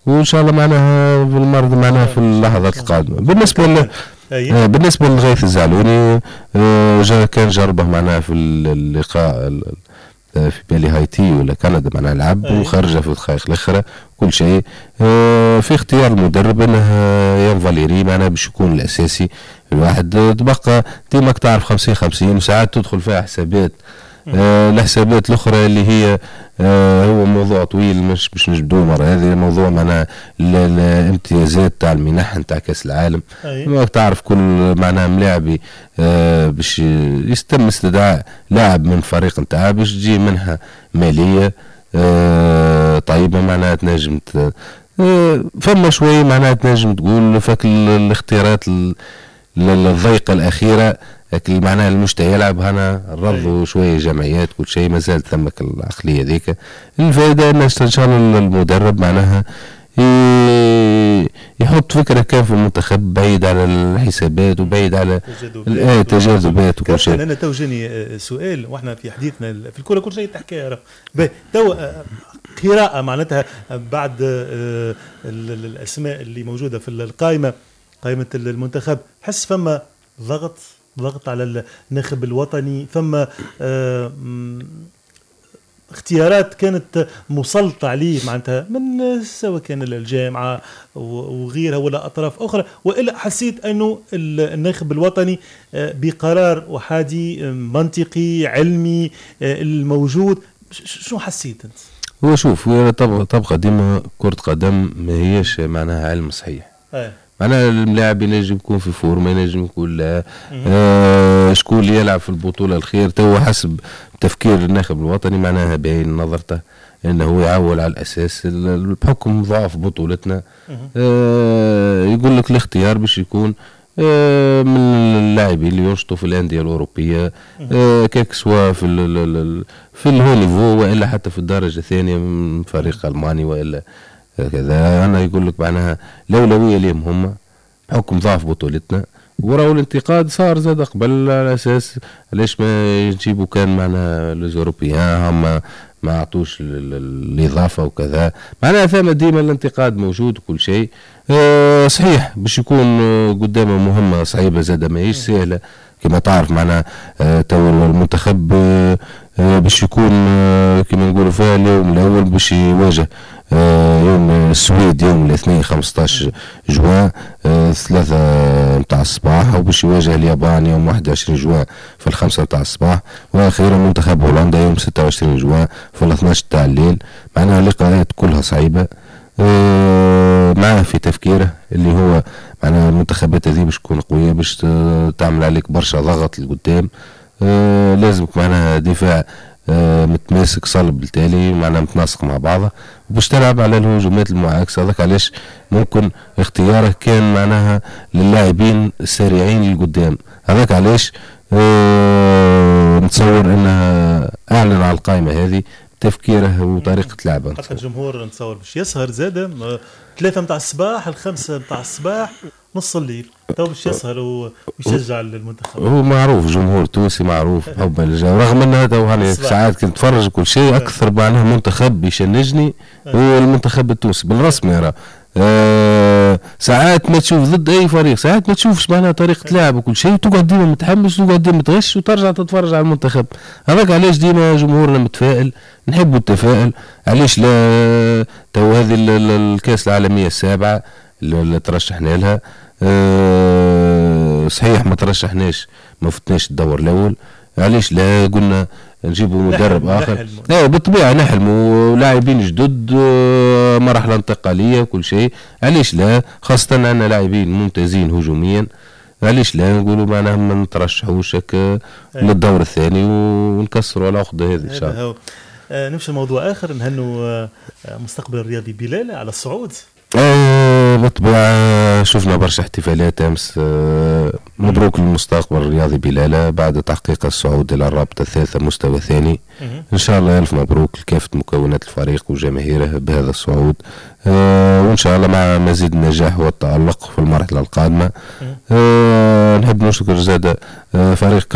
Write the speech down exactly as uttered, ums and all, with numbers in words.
وان شاء الله معناها في المرض معناها في اللحظات القادمه. بالنسبه ل آه بالنسبه للغيث الزعلوني آه جا كان جربه معناها في اللقاء في بالي هايتي ولا كندا معناها لعب وخرج في الدقائق الاخرى كل شيء. آه في اختيار المدرب انه يان فاليري معناها باش يكون الاساسي. الواحد تبقى ديما تعرف خمسين خمسين ساعات تدخل فيها حسابات. آه الحسابات الاخرى اللي هي آه هو موضوع طويل مش باش نجبدوه مره هذه. موضوع معناها الامتيازات تاع المنح نتاع كاس العالم. ما تعرف كل معناها ملاعبي آه باش يتم استدعاء لاعب من فريق نتاعها باش تجي منها ماليه آه طيبه معناها تنجم آه فما شويه معناها تنجم تقول فك الاختيارات الضيقه الاخيره لكن معناها المشتى يلعب هنا رضوا شويه جمعيات كل شيء ما زالت ثمك العقليه ذيك. الفائده ان ان شاء الله المدرب معناها يحط فكره كان في المنتخب بعيد على الحسابات وبعيد على التجاذبات وكل شيء. انا توجني سؤال واحنا في حديثنا في الكره كل شيء تحكي تو قراءه معناتها بعد الاسماء اللي موجوده في القائمه قائمه المنتخب حس فما ضغط ضغط على الناخب الوطني. ثم اه اختيارات كانت مسلطة عليه معناتها من سواء كان الجامعة وغيرها ولا أطراف أخرى، وإلا حسيت أنه الناخب الوطني بقرار أحادي منطقي علمي الموجود. شو حسيت أنت؟ هو شوف تبقى ديما كرة قدم ما هيش معناها علم صحيح. أه. معناها الملاعب ينجم يكون في فورمه ينجم يكون لا آه شكون اللي يلعب في البطوله الخير. تو حسب تفكير الناخب الوطني معناها باين نظرته انه هو يعول على الاساس بحكم ضعف بطولتنا. آه يقول لك الاختيار باش يكون آه من اللاعبين اللي ينشطوا في الانديه الاوروبيه آه كيك سوا في ال في الهو نيفو والا حتى في الدرجه الثانيه من فريق الماني والا كذا. انا يقول لك معناها الاولويه ليهم هم بحكم ضعف بطولتنا. وراو الانتقاد صار زاد قبل على اساس ليش ما يجيبوا كان معنا الاوروبيان هم ما عطوش الاضافه وكذا. معناها ثم ديما الانتقاد موجود وكل شيء. أه صحيح باش يكون قدامه مهمه صعيبه زاد ما هيش سهله كما تعرف معنا أه تو المنتخب أه باش يكون أه كما نقولوا فيها اليوم الاول باش يواجه آه يوم السويد يوم الاثنين خمسطاش جوان آه ثلاثة متاع الصباح، وباش يواجه اليابان يوم واحد وعشرين جوان في الخمسة متاع الصباح، واخيرا منتخب هولندا يوم ستة وعشرين جوان في الاثناش تاع الليل. معناها لقاءات كلها صعيبة. آه معاه في تفكيره اللي هو معناها المنتخبات هذه باش تكون قوية باش تعمل عليك برشا ضغط لقدام. آه لازمك معناها دفاع آه متماسك صلب بالتالي معناها متناسق مع بعضها وباش تلعب على الهجومات المعاكسة. هذاك علاش ممكن اختياره كان معناها للاعبين السريعين للقدام. هذاك علاش آه نتصور انها اعلن على القائمة هذه تفكيره وطريقة لعبه. حتى الجمهور نتصور باش يسهر زاده ثلاثة متاع الصباح الخمسة متاع الصباح نص الليل تو باش يسهر ويشجع المنتخب. هو معروف جمهور تونسي معروف حب الجو رغم ان هذا وهاني ساعات كنت نتفرج كل شيء اكثر معناها منتخب يشنجني هو المنتخب التونسي بالرسمي يرى. أه ساعات ما تشوف ضد اي فريق ساعات ما تشوفش معناها طريقه لعب وكل شيء تقعد ديما متحمس وتقعد ديما تغش وترجع تتفرج على المنتخب. هذاك علاش ديما جمهورنا متفائل نحبوا التفاؤل. علاش لا تو هذه الكاس العالميه السابعه اللي ترشحنا لها أه صحيح ما ترشحناش ما فتناش الدور الاول. علاش لا قلنا نجيبوا مدرب اخر. لا بالطبيعه نحلموا لاعبين جدد مرحله انتقاليه وكل شيء. علاش لا خاصه عندنا لاعبين ممتازين هجوميا. علاش لا نقولوا معناها ما نترشحوش للدور الثاني ونكسروا العقده هذه ان شاء الله. آه نمشي موضوع اخر نهنوا آه مستقبل الرياضي بلال على الصعود. آه بالطبيعة شفنا برشا احتفالات امس. آه مبروك للمستقبل الرياضي بلال بعد تحقيق الصعود الى الرابطة الثالثة مستوى ثاني. ان شاء الله الف مبروك لكافة مكونات الفريق وجماهيره بهذا الصعود. آه وان شاء الله مع مزيد النجاح والتألق في المرحلة القادمة. آه نحب نشكر زاد آه فريق